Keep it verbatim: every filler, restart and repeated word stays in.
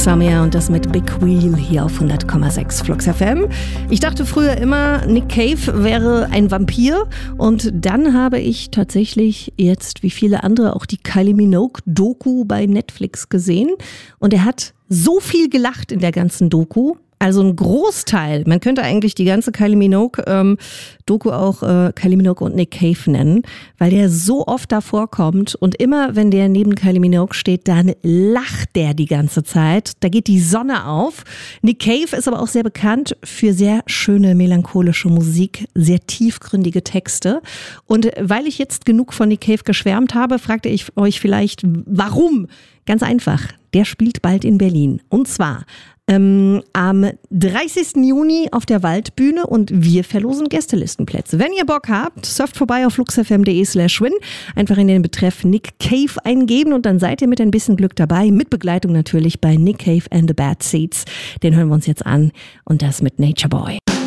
Samia und das mit Big Wheel hier auf hundert Komma sechs Flux F M. Ich dachte früher immer, Nick Cave wäre ein Vampir und dann habe ich tatsächlich jetzt, wie viele andere, auch die Kylie Minogue-Doku bei Netflix gesehen und er hat so viel gelacht in der ganzen Doku. Also ein Großteil, man könnte eigentlich die ganze Kylie Minogue ähm, Doku auch äh, Kylie Minogue und Nick Cave nennen, weil der so oft da vorkommt und immer, wenn der neben Kylie Minogue steht, dann lacht der die ganze Zeit. Da geht die Sonne auf. Nick Cave ist aber auch sehr bekannt für sehr schöne melancholische Musik, sehr tiefgründige Texte. Und weil ich jetzt genug von Nick Cave geschwärmt habe, fragte ich euch vielleicht, warum? Ganz einfach, der spielt bald in Berlin. Und zwar Ähm, am dreißigsten Juni auf der Waldbühne und wir verlosen Gästelistenplätze. Wenn ihr Bock habt, surft vorbei auf fluxfm.de slash win. Einfach in den Betreff Nick Cave eingeben und dann seid ihr mit ein bisschen Glück dabei. Mit Begleitung natürlich bei Nick Cave and the Bad Seeds. Den hören wir uns jetzt an und das mit Nature Boy.